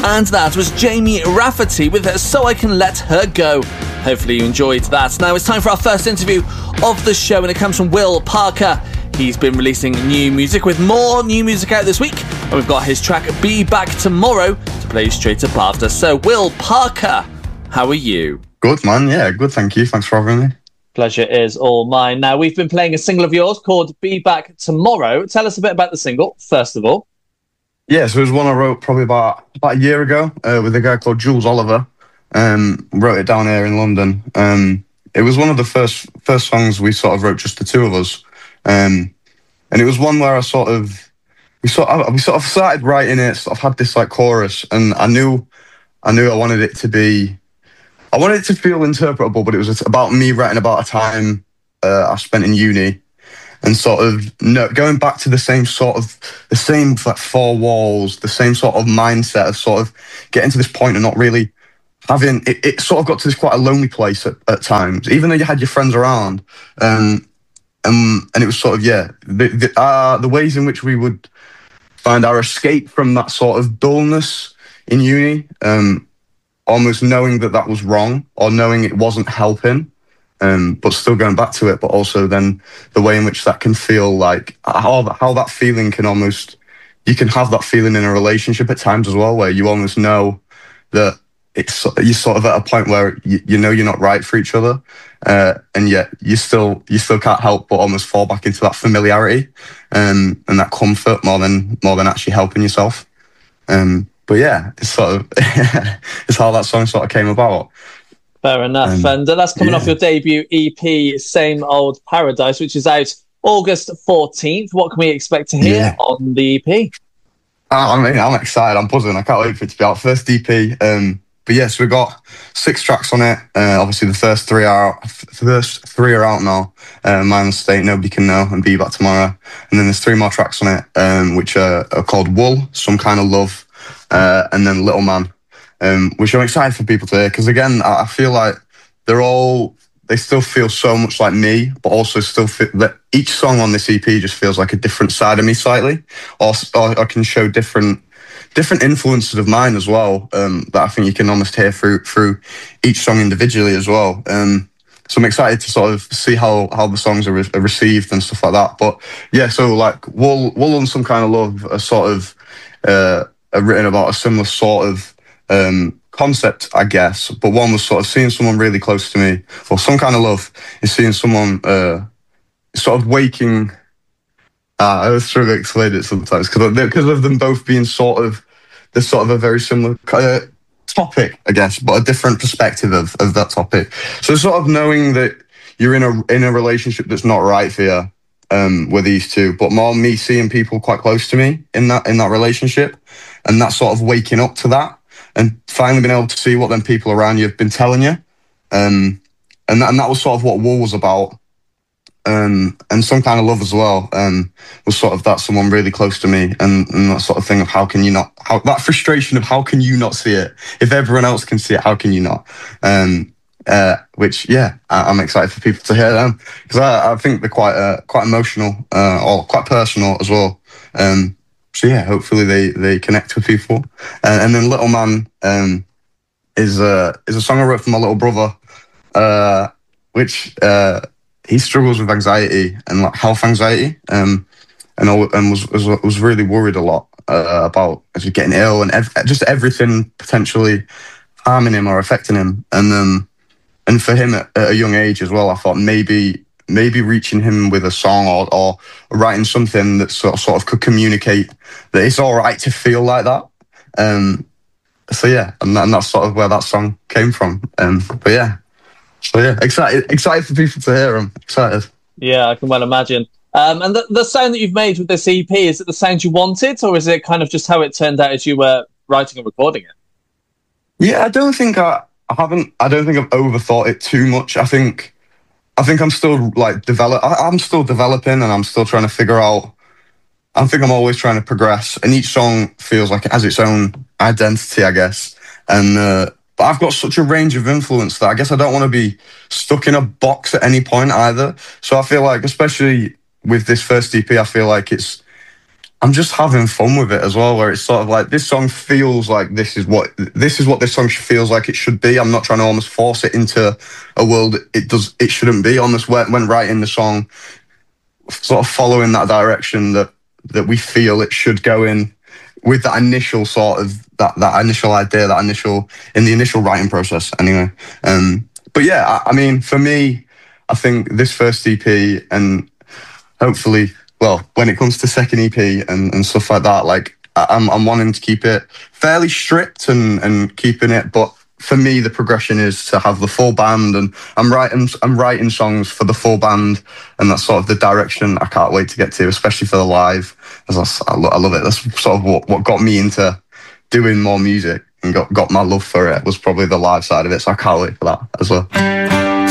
And that was Jamie Rafferty with So I Can Let Her Go. Hopefully you enjoyed that. Now it's time for our first interview of the show, and it comes from Will Parker. He's been releasing new music, with more new music out this week, and we've got his track Be Back Tomorrow to play straight up after. So Will Parker, how are you? Good, man. Yeah, good, thank you. Thanks for having me. Pleasure is all mine. Now, we've been playing a single of yours called Be Back Tomorrow. Tell us a bit about the single, first of all. Yeah, so it was one I wrote probably about a year ago with a guy called Jules Oliver. Wrote it down here in London. It was one of the first songs we sort of wrote, just the two of us. And it was one where we sort of started writing it, sort of had this like chorus, and I knew I wanted it to be, I wanted it to feel interpretable, but it was about me writing about a time I spent in uni, and sort of going back to the same like four walls, the same sort of mindset of sort of getting to this point and not really having it sort of got to this quite a lonely place at times, even though you had your friends around. And it was sort of, the ways in which we would find our escape from that sort of dullness in uni, almost knowing that was wrong, or knowing it wasn't helping, but still going back to it. But also then the way in which that can feel, like how that feeling can almost, you can have that feeling in a relationship at times as well, where you almost know that you're sort of at a point where you know you're not right for each other, and yet you still can't help but almost fall back into that familiarity, and that comfort more than actually helping yourself. But yeah, it's sort of it's how that song sort of came about. Fair enough. And that's coming off your debut EP, Same Old Paradise, which is out August 14th. What can we expect to hear on the EP? I'm excited. I'm buzzing. I can't wait for it to be out. First EP. But yes, we've got 6 tracks on it. Obviously, the first three are out now. My Mistake, Nobody Can Know, and Be Back Tomorrow. And then there's 3 more tracks on it, which are called Wool, Some Kind of Love, and then Little Man, which I'm excited for people to hear, because again, I feel like they still feel so much like me, but also still feel that each song on this EP just feels like a different side of me slightly, or I can show different influences of mine as well, that I think you can almost hear through each song individually as well. So I'm excited to sort of see how the songs are received and stuff like that. But yeah, so like Wool and Some Kind of Love are sort of are written about a similar sort of concept, I guess. But one was sort of seeing someone really close to me, or Some Kind of Love is seeing someone sort of waking. I was trying to explain it sometimes because of them both being sort of a very similar topic, I guess, but a different perspective of that topic. So sort of knowing that you're in a relationship that's not right for you with these two, but more me seeing people quite close to me in that relationship, and that sort of waking up to that, and finally being able to see what them people around you have been telling you, and that was sort of what Wool was about. And Some Kind of Love as well, was sort of that someone really close to me, and that sort of thing of that frustration of how can you not see it? If everyone else can see it, how can you not? Which, I'm excited for people to hear them, because I think they're quite emotional, or quite personal as well. So yeah, hopefully they connect with people. And then Little Man is a song I wrote for my little brother, which he struggles with anxiety and like health anxiety, and was really worried a lot about getting ill and just everything potentially harming him or affecting him. And for him at a young age as well, I thought maybe reaching him with a song or writing something that sort of could communicate that it's all right to feel like that. So yeah, and that's sort of where that song came from. But yeah. So yeah, excited for people to hear them. Excited. Yeah, I can well imagine. And the sound that you've made with this EP, is it the sound you wanted, or is it kind of just how it turned out as you were writing and recording it? Yeah, I don't think I've overthought it too much. I think I'm still like I'm still developing, and I'm still trying to figure out. I think I'm always trying to progress, and each song feels like it has its own identity, I guess. And but I've got such a range of influence that I guess I don't want to be stuck in a box at any point either. So I feel like, especially with this first EP, I feel like I'm just having fun with it as well, where it's sort of like this song feels like this is what this song feels like it should be. I'm not trying to almost force it into a world it shouldn't be. Almost when writing the song, sort of following that direction that we feel it should go in, with that initial sort of that initial idea, in the initial writing process anyway. But yeah, I mean, for me, I think this first EP, and hopefully, well, when it comes to second EP and stuff like that, like I'm wanting to keep it fairly stripped and keeping it, but for me, the progression is to have the full band, and I'm writing songs for the full band, and that's sort of the direction I can't wait to get to, especially for the live. I love it. That's sort of what got me into doing more music and got my love for it, was probably the live side of it. So I can't wait for that as well.